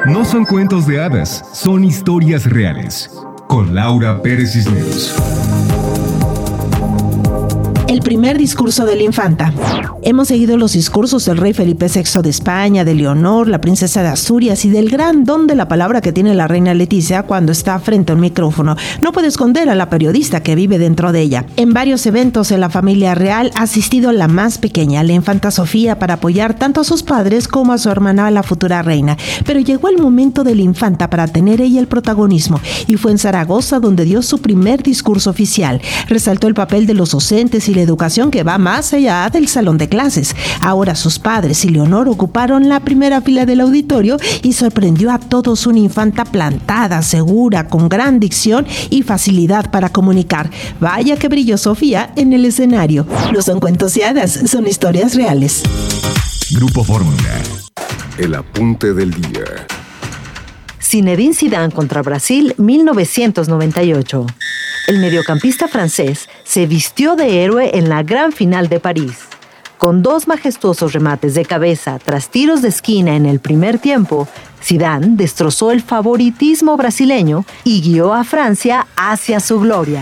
No son cuentos de hadas, son historias reales. Con Laura Pérez Cisneros. El primer discurso de la infanta. Hemos seguido los discursos del rey Felipe VI de España, de Leonor, la princesa de Asturias y del gran don de la palabra que tiene la reina Leticia cuando está frente a un micrófono. No puede esconder a la periodista que vive dentro de ella. En varios eventos en la familia real ha asistido la más pequeña, la infanta Sofía, para apoyar tanto a sus padres como a su hermana, la futura reina. Pero llegó el momento de la infanta para tener ella el protagonismo, y fue en Zaragoza donde dio su primer discurso oficial. Resaltó el papel de los docentes y la educación que va más allá del salón de clases. Ahora sus padres y Leonor ocuparon la primera fila del auditorio y sorprendió a todos una infanta plantada, segura, con gran dicción y facilidad para comunicar. Vaya que brilló Sofía en el escenario. No son cuentos y hadas, son historias reales. Grupo Fórmula. El apunte del día. Zinedine Zidane contra Brasil, 1998. El mediocampista francés se vistió de héroe en la gran final de París. Con 2 majestuosos remates de cabeza tras tiros de esquina en el primer tiempo, Zidane destrozó el favoritismo brasileño y guió a Francia hacia su gloria.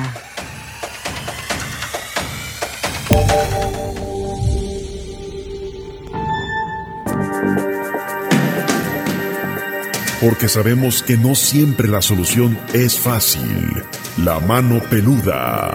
Porque sabemos que no siempre la solución es fácil. La mano peluda.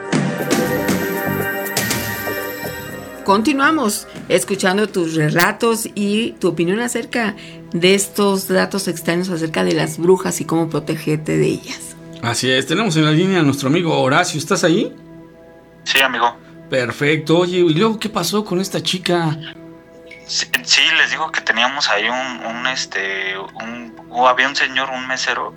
Continuamos escuchando tus relatos y tu opinión acerca de estos datos extraños acerca de las brujas y cómo protegerte de ellas. Así es, tenemos en la línea a nuestro amigo Horacio. ¿Estás ahí? Sí, amigo. Perfecto. Oye, ¿y luego qué pasó con esta chica? Sí, les digo que teníamos ahí había un señor, un mesero,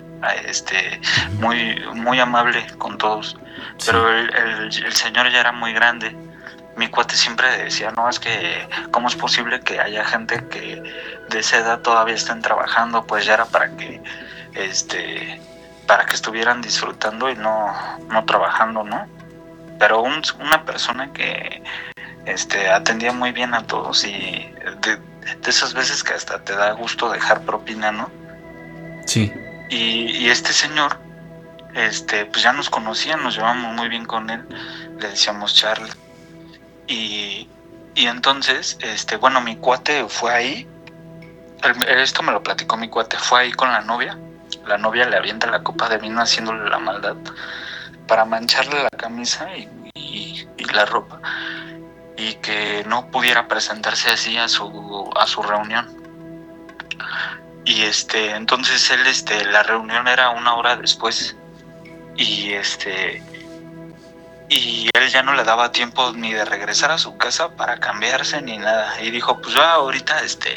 muy amable con todos, sí. Pero el señor ya era muy grande. Mi cuate siempre decía, no, es que ¿cómo es posible que haya gente que de esa edad todavía estén trabajando? Pues ya era para que estuvieran disfrutando y no trabajando, ¿no? Pero una persona que atendía muy bien a todos y de esas veces que hasta te da gusto dejar propina, ¿no? Sí. Y este señor, pues ya nos conocía, nos llevamos muy bien con él, le decíamos Charlie. Y entonces, bueno, mi cuate fue ahí, esto me lo platicó mi cuate, fue ahí con la novia le avienta la copa de vino haciéndole la maldad para mancharle la camisa y la ropa, y que no pudiera presentarse así a su reunión. Y entonces él, la reunión era 1 hora después, y él ya no le daba tiempo ni de regresar a su casa para cambiarse ni nada, y dijo, pues ya ahorita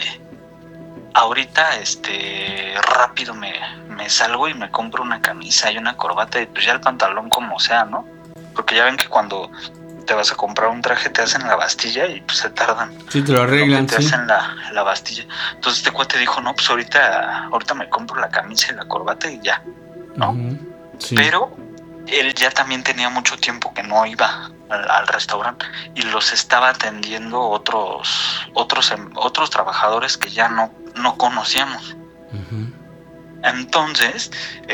rápido me salgo y me compro una camisa y una corbata, y pues ya el pantalón como sea, ¿no? Porque ya ven que cuando te vas a comprar un traje te hacen la bastilla y pues se tardan. Sí, te lo arreglan, te hacen la bastilla. Entonces este cuate dijo, no, pues ahorita me compro la camisa y la corbata y ya, ¿no? Uh-huh. Sí. Pero él ya también tenía mucho tiempo que no iba al restaurante y los estaba atendiendo otros trabajadores que ya no conocíamos. Uh-huh. Entonces,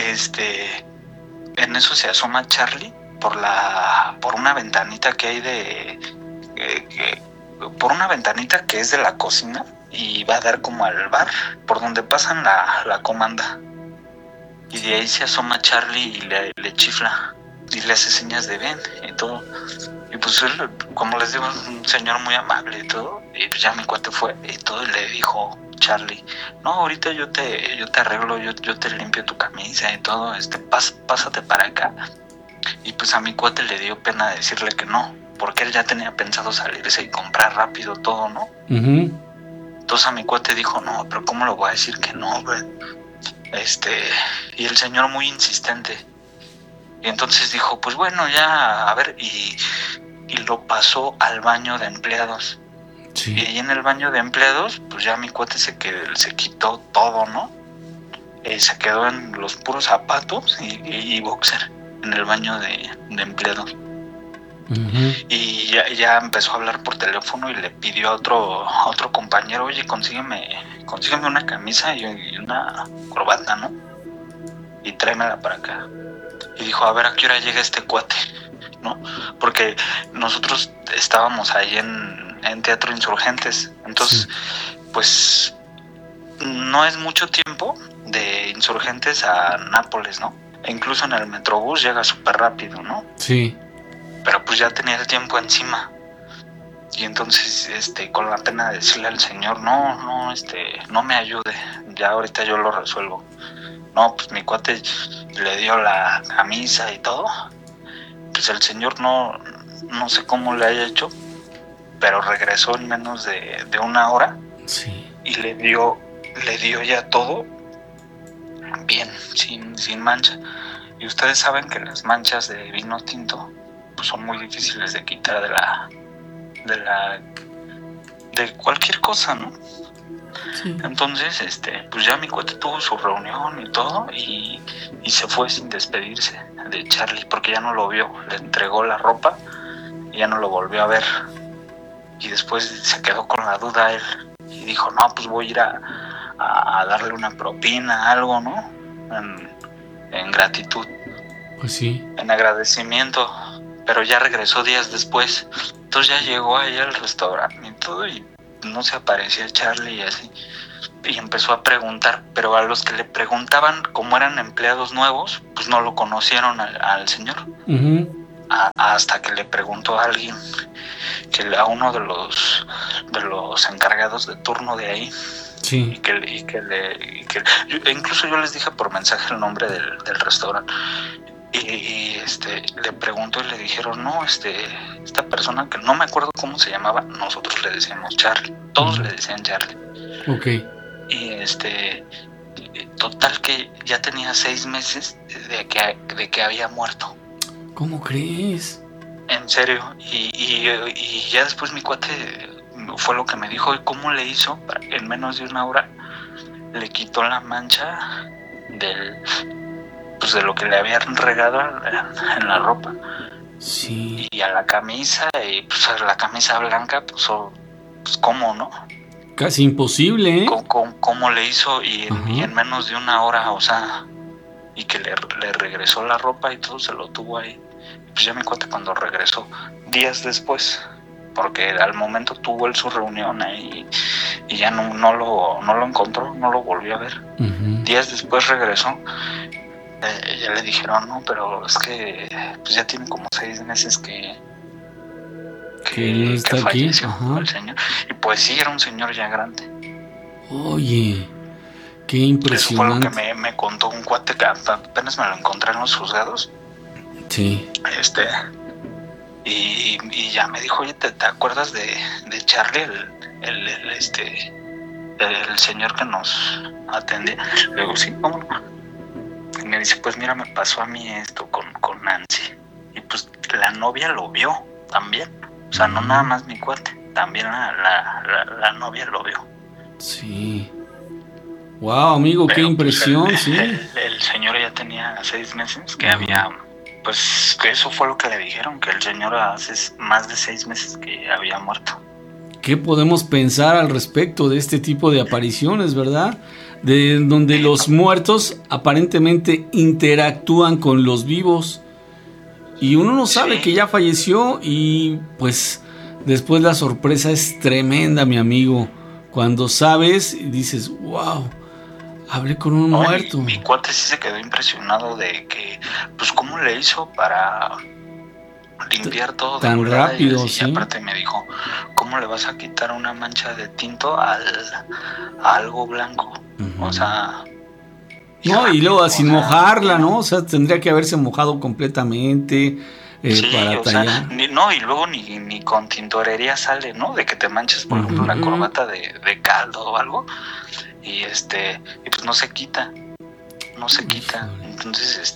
en eso se asoma Charlie por una ventanita que hay por una ventanita que es de la cocina y va a dar como al bar por donde pasan la comanda, y de ahí se asoma Charlie y le chifla y le hace señas de ven y todo, y pues él, como les digo, es un señor muy amable y todo, y pues ya mi cuate fue y todo, y le dijo Charlie, no, ahorita yo te arreglo, yo te limpio tu camisa y todo, pásate para acá. Y pues a mi cuate le dio pena decirle que no, porque él ya tenía pensado salirse y comprar rápido todo, ¿no? Uh-huh. Entonces a mi cuate dijo, no, pero ¿cómo le voy a decir que no, güey? Y el señor muy insistente. Y entonces dijo, pues bueno, ya, a ver, y lo pasó al baño de empleados. Sí. Y ahí en el baño de empleados, pues ya mi cuate se quitó todo, ¿no? Se quedó en los puros zapatos y boxer en el baño de empleados. Uh-huh. Y ya empezó a hablar por teléfono y le pidió a otro compañero, oye, consígueme una camisa y una corbata, ¿no? Y tráemela para acá. Y dijo, a ver, ¿a qué hora llega este cuate? ¿No? Porque nosotros estábamos ahí en Teatro Insurgentes. Entonces, pues, no es mucho tiempo de Insurgentes a Nápoles, ¿no? E incluso en el Metrobús llega súper rápido, ¿no? Sí. Pero pues ya tenía el tiempo encima. Y entonces, con la pena de decirle al señor, no me ayude, ya ahorita yo lo resuelvo. No, pues mi cuate le dio la camisa y todo. Pues el señor no sé cómo le haya hecho, pero regresó en menos de una hora. Sí. Y le dio ya todo bien, sin mancha. Y ustedes saben que las manchas de vino tinto pues son muy difíciles de quitar de cualquier cosa, ¿no? Sí. Entonces, pues ya mi cuate tuvo su reunión y todo y se fue sin despedirse de Charlie porque ya no lo vio, le entregó la ropa y ya no lo volvió a ver. Y después se quedó con la duda él y dijo, no, pues voy a ir a darle una propina, algo, ¿no? En gratitud. Pues sí. En agradecimiento. Pero ya regresó días después. Entonces ya llegó ahí al restaurante y todo y no se aparecía Charlie y así. Y empezó a preguntar, pero a los que le preguntaban, como eran empleados nuevos, pues no lo conocieron al señor. Uh-huh. Hasta que le preguntó a alguien, a uno de los encargados de turno de ahí. Sí. Incluso yo les dije por mensaje el nombre del restaurante. Y le preguntó y le dijeron, no, esta persona que no me acuerdo cómo se llamaba, nosotros le decíamos Charlie, todos le decían Charlie. Ok. Y total que ya tenía 6 meses de que había muerto. ¿Cómo crees? En serio. Y ya después mi cuate fue lo que me dijo, ¿y cómo le hizo? En menos de una hora le quitó la mancha de lo que le habían regado en la ropa. Sí. Y a la camisa, y pues a la camisa blanca, pues ¿cómo, no? Casi imposible, ¿eh? ¿Cómo le hizo? Y en menos de una hora, o sea, y que le regresó la ropa y todo, se lo tuvo ahí. Pues ya mi cuate cuando regresó, días después, porque al momento tuvo él su reunión ahí y ya no lo encontró, no lo volvió a ver. Uh-huh. Días después regresó. Ya le dijeron, no, pero es que pues ya tiene como 6 meses que no está falleció aquí. el señor. Y pues sí, era un señor ya grande. Oye, qué impresionante. Eso fue lo que me contó un cuate que apenas me lo encontré en los juzgados. Sí. Y ya me dijo, oye, ¿te acuerdas de Charlie, el señor que nos atendía? Le digo, sí, ¿cómo no? Y me dice, pues mira, me pasó a mí esto con Nancy. Y pues la novia lo vio también. O sea, no nada más mi cuate, también la novia lo vio. Sí. Wow, amigo, pero, qué impresión, pues, sí. El señor ya tenía 6 meses que había, pues que eso fue lo que le dijeron, que el señor hace más de 6 meses que había muerto. ¿Qué podemos pensar al respecto de este tipo de apariciones, verdad? De donde los muertos aparentemente interactúan con los vivos y uno no sabe que ya falleció y pues después la sorpresa es tremenda, mi amigo, cuando sabes y dices, wow, hablé con un muerto. Mi cuate sí se quedó impresionado de que, pues cómo le hizo para limpiar todo tan rápido, y aparte me dijo, ¿cómo le vas a quitar una mancha de tinto a algo blanco? Uh-huh. O sea, no, y luego sin mojarla, ¿no? O sea, tendría que haberse mojado completamente para tallar. Y luego ni con tintorería sale, ¿no? De que te manches, por ejemplo, una corbata de caldo o algo y pues no se quita. Entonces,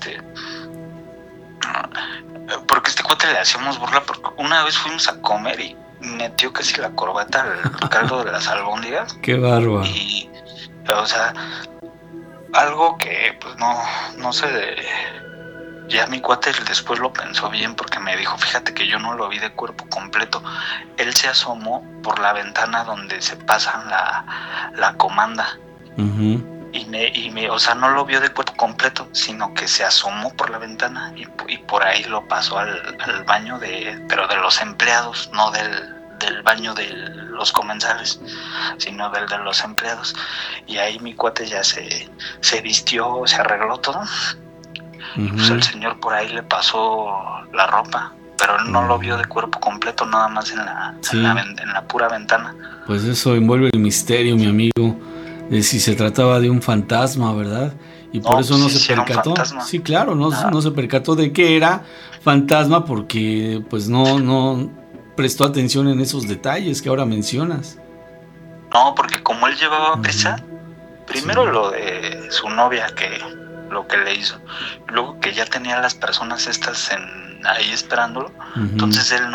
porque este cuate le hacíamos burla porque una vez fuimos a comer y metió casi la corbata al caldo de las albóndigas. Qué bárbaro. Y, o sea, algo que pues no sé ya mi cuate después lo pensó bien porque me dijo, fíjate que yo no lo vi de cuerpo completo. Él se asomó por la ventana donde se pasan la comanda. Uh-huh. o sea, no lo vio de cuerpo completo, sino que se asomó por la ventana y por ahí lo pasó al baño pero de los empleados, no del baño de los comensales, sino del de los empleados. Y ahí mi cuate ya se vistió, se arregló todo. Y pues el señor por ahí le pasó la ropa, pero él no lo vio de cuerpo completo, nada más en la pura ventana. Pues eso envuelve el misterio, mi amigo, de si se trataba de un fantasma, ¿verdad? Y por eso no se percató. Sí, claro, no se percató de que era fantasma porque pues no prestó atención en esos detalles que ahora mencionas. No, porque como él llevaba prisa, primero lo de su novia, que lo que le hizo, luego que ya tenía a las personas estas ahí esperándolo, entonces él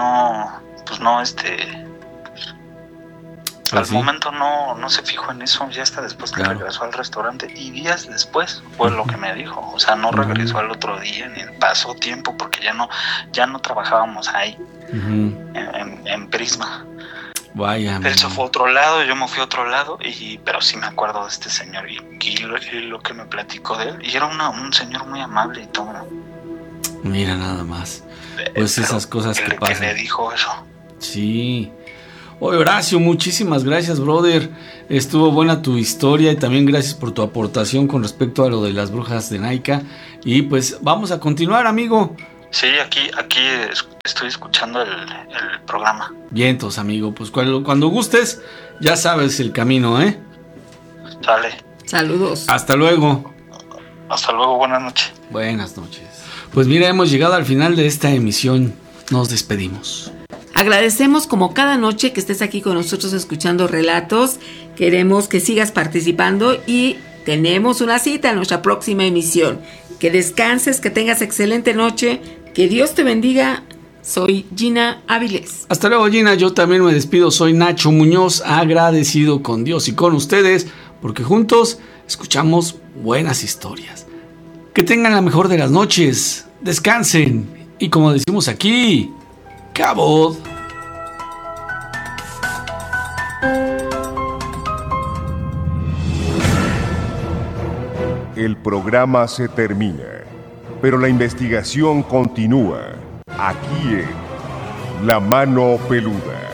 al momento no se fijó en eso, ya hasta después que regresó al restaurante, y días después fue lo que me dijo, o sea, no regresó al otro día, ni pasó tiempo porque ya no trabajábamos ahí, en Prisma. Vaya, él se fue a otro lado, yo me fui a otro lado, pero sí me acuerdo de este señor y lo que me platicó de él, y era un señor muy amable y todo. Mira nada más, pues esas cosas que pasan. Que le dijo eso. Sí. Oye, Horacio, muchísimas gracias, brother. Estuvo buena tu historia y también gracias por tu aportación con respecto a lo de las brujas de Naica. Y pues vamos a continuar, amigo. Sí, aquí estoy escuchando el programa. Vientos, amigo, pues cuando gustes, ya sabes el camino, ¿eh? Sale. Saludos. Hasta luego. Hasta luego, buenas noches. Buenas noches. Pues mira, hemos llegado al final de esta emisión. Nos despedimos. Agradecemos como cada noche que estés aquí con nosotros escuchando relatos. Queremos que sigas participando y tenemos una cita en nuestra próxima emisión. Que descanses, que tengas excelente noche. Que Dios te bendiga. Soy Gina Áviles. Hasta luego, Gina. Yo también me despido. Soy Nacho Muñoz, agradecido con Dios y con ustedes, porque juntos escuchamos buenas historias. Que tengan la mejor de las noches. Descansen. Y como decimos aquí, cabot. El programa se termina, pero la investigación continúa aquí en La Mano Peluda.